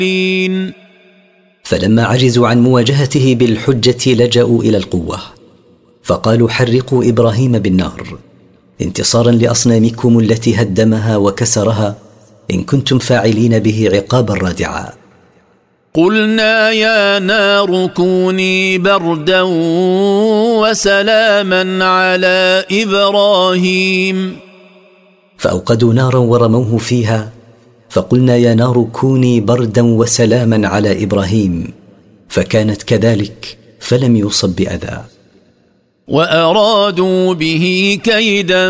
فلما عجزوا عن مواجهته بالحجة لجأوا إلى القوة، فقالوا حرقوا إبراهيم بالنار انتصارا لأصنامكم التي هدمها وكسرها إن كنتم فاعلين به عقابا رادعا. قلنا يا نار كوني بردا وسلاما على إبراهيم. فأوقدوا نارا ورموه فيها، فقلنا يا نار كوني بردا وسلاما على إبراهيم، فكانت كذلك فلم يصب بأذى. وأرادوا به كيدا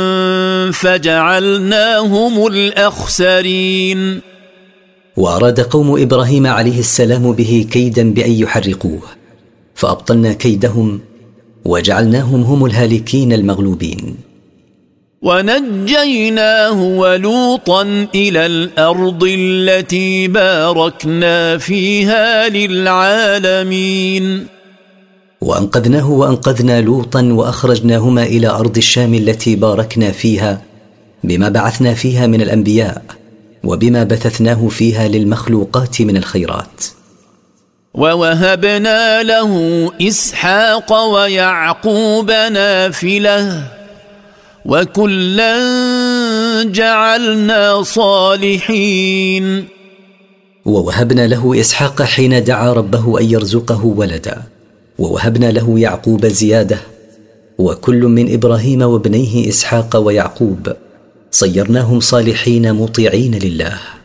فجعلناهم الأخسرين. وأراد قوم إبراهيم عليه السلام به كيدا بأن يحرقوه، فأبطلنا كيدهم وجعلناهم هم الهالكين المغلوبين. ونجيناه ولوطا إلى الأرض التي باركنا فيها للعالمين. وأنقذناه وأنقذنا لوطا وأخرجناهما إلى أرض الشام التي باركنا فيها بما بعثنا فيها من الأنبياء وبما بثثناه فيها للمخلوقات من الخيرات. ووهبنا له إسحاق ويعقوب نافلة وكلا جعلنا صالحين. ووهبنا له إسحاق حين دعا ربه أن يرزقه ولدا، ووهبنا له يعقوب زيادة، وكل من إبراهيم وابنيه إسحاق ويعقوب صيرناهم صالحين مطيعين لله.